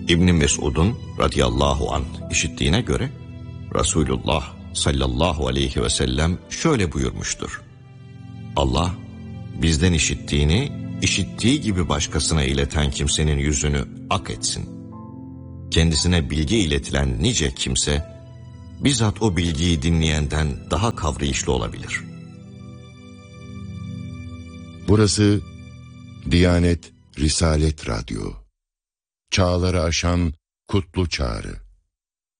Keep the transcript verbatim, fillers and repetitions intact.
İbn Mesud'un radıyallahu anh işittiğine göre Resulullah sallallahu aleyhi ve sellem şöyle buyurmuştur: Allah bizden işittiğini işittiği gibi başkasına ileten kimsenin yüzünü ak etsin. Kendisine bilgi iletilen nice kimse bizzat o bilgiyi dinleyenden daha kavrayışlı olabilir. Burası Diyanet Risalet Radyo. Çağları aşan kutlu çağrı.